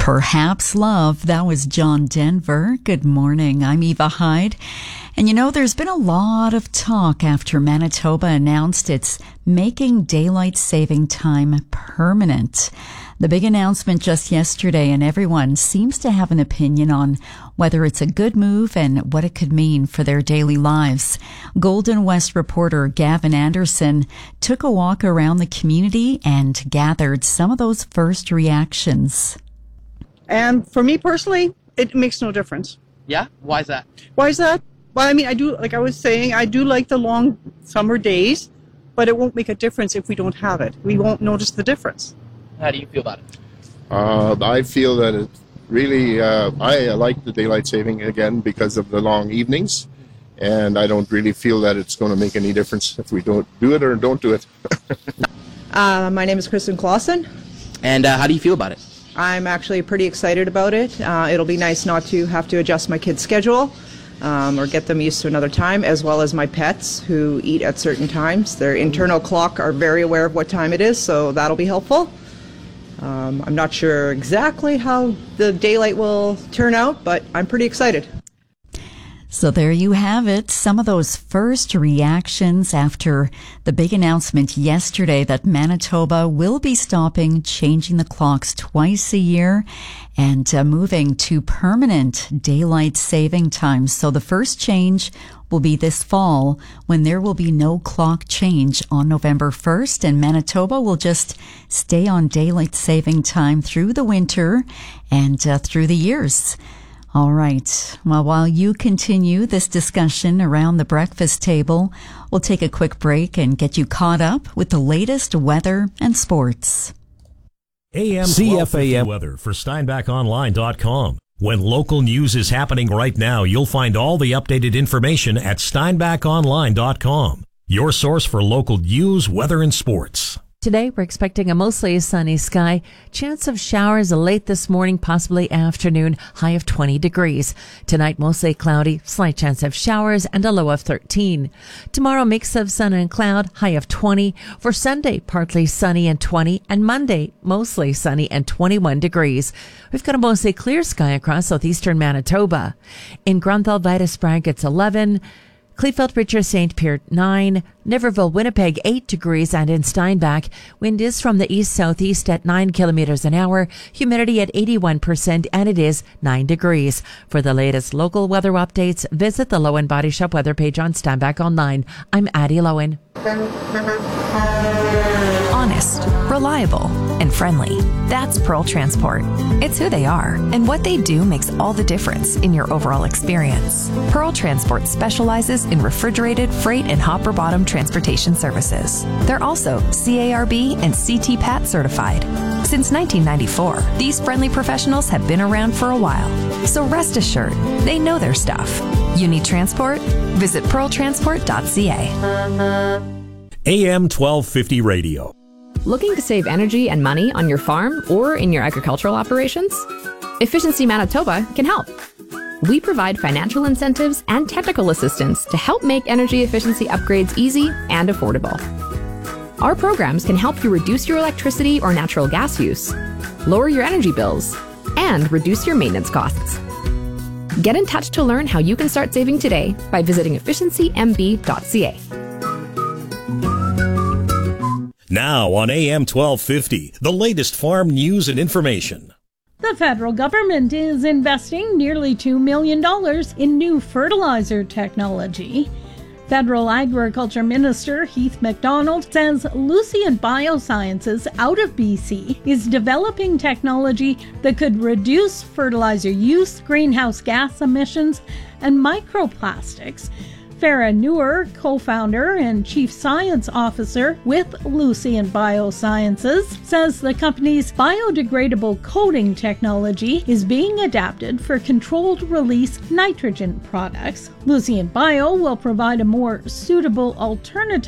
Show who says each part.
Speaker 1: Perhaps Love. That was John Denver. Good morning. I'm Eva Hyde. And there's been a lot of talk after Manitoba announced it's making daylight saving time permanent. The big announcement just yesterday, and everyone seems to have an opinion on whether it's a good move and what it could mean for their daily lives. Golden West reporter Gavin Anderson took a walk around the community and gathered some of those first reactions.
Speaker 2: And for me personally, it makes no difference.
Speaker 3: Yeah? Why is that?
Speaker 2: Well, I mean, I do, like I was saying, I do like the long summer days, but it won't make a difference if we don't have it. We won't notice the difference.
Speaker 3: How do you feel about it?
Speaker 4: I feel that it really, I like the daylight saving again because of the long evenings, and I don't really feel that it's going to make any difference if we don't do it or don't do it.
Speaker 5: My name is Kristen Clausen.
Speaker 3: And how do you feel about it?
Speaker 5: I'm actually pretty excited about it. It'll be nice not to have to adjust my kids' schedule or get them used to another time, as well as my pets who eat at certain times. Their internal clock are very aware of what time it is, so that'll be helpful. I'm not sure exactly how the daylight will turn out, but I'm pretty excited.
Speaker 1: So there you have it, some of those first reactions after the big announcement yesterday that Manitoba will be changing the clocks twice a year and moving to permanent daylight saving time. So the first change will be this fall when there will be no clock change on November 1st, and Manitoba will just stay on daylight saving time through the winter and through the years. All right. Well, while you continue this discussion around the breakfast table, we'll take a quick break and get you caught up with the latest weather and sports.
Speaker 6: AM CFAM weather for SteinbachOnline.com. When local news is happening right now, you'll find all the updated information at SteinbachOnline.com. Your source for local news, weather, and sports.
Speaker 7: Today, we're expecting a mostly sunny sky. Chance of showers late this morning, possibly afternoon, high of 20 degrees. Tonight, mostly cloudy, slight chance of showers, and a low of 13. Tomorrow, mix of sun and cloud, high of 20. For Sunday, partly sunny and 20. And Monday, mostly sunny and 21 degrees. We've got a mostly clear sky across southeastern Manitoba. In Grunthal, Vitus, Bragg, it's 11. Kleefeld, Richard, St. Pierre, 9. Niverville, Winnipeg, 8 degrees. And in Steinbach, wind is from the east-southeast at 9 kilometers an hour. Humidity at 81%, and it is 9 degrees. For the latest local weather updates, visit the Lowen Body Shop weather page on Steinbach Online. I'm Addie Lowen.
Speaker 8: Honest, reliable, and friendly. That's Pearl Transport. It's who they are, and what they do makes all the difference in your overall experience. Pearl Transport specializes in refrigerated, freight, and hopper bottom transportation services. They're also CARB and CTPAT certified. Since 1994, these friendly professionals have been around for a while. So rest assured, they know their stuff. You need transport? Visit pearltransport.ca.
Speaker 6: AM 1250 Radio.
Speaker 9: Looking to save energy and money on your farm or in your agricultural operations? Efficiency Manitoba can help. We provide financial incentives and technical assistance to help make energy efficiency upgrades easy and affordable. Our programs can help you reduce your electricity or natural gas use, lower your energy bills, and reduce your maintenance costs. Get in touch to learn how you can start saving today by visiting efficiencymb.ca.
Speaker 6: Now on AM 1250, the latest farm news and information.
Speaker 10: The federal government is investing nearly $2 million in new fertilizer technology. Federal Agriculture Minister Heath MacDonald says Lucient Biosciences out of BC is developing technology that could reduce fertilizer use, greenhouse gas emissions, and microplastics. Farah Noor, co-founder and chief science officer with Lucient Biosciences, says the company's biodegradable coating technology is being adapted for controlled release nitrogen products. Lucient Bio will provide a more suitable alternative